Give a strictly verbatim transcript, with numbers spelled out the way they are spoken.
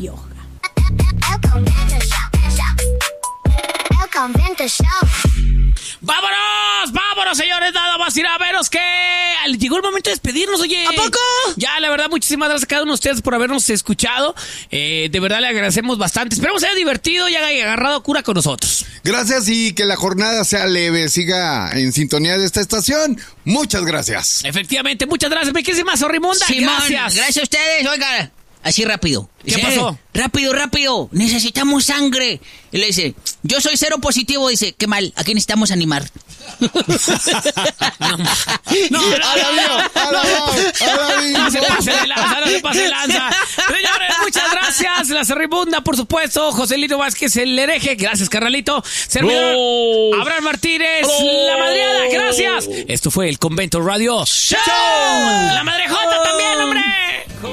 Rioja. El Convento Show. El Convento Show. ¡Vámonos! ¡Vámonos, señores! Nada más ir a veros que... Llegó el momento de despedirnos, oye. ¿A poco? Ya, la verdad, muchísimas gracias a cada uno de ustedes por habernos escuchado. Eh, de verdad, le agradecemos bastante. Esperemos que haya divertido y haya agarrado cura con nosotros. Gracias y que la jornada sea leve. Siga en sintonía de esta estación. Muchas gracias. Efectivamente, muchas gracias. Me quedé más Sorrimunda. Simón, Gracias. gracias a ustedes. Oiga, así rápido. ¿Qué Dice, pasó? Rápido, rápido. Necesitamos sangre. Y le dice, yo soy cero positivo. Dice, qué mal, aquí necesitamos animar. No, no, no, no se pase de lanza, no se pase de lanza. Señores, muchas gracias. La Sorrimunda, por supuesto. Joselito Vázquez, el hereje. Gracias, carnalito. Servidor Bro. Abraham Martínez, Bro. la madreada. Gracias. Esto fue el Convento Radio Show. La madrejota también, hombre.